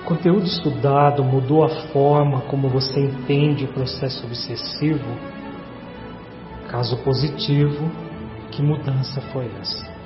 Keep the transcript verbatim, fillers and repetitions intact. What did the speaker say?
O conteúdo estudado mudou a forma como você entende o processo obsessivo? Caso positivo, que mudança foi essa?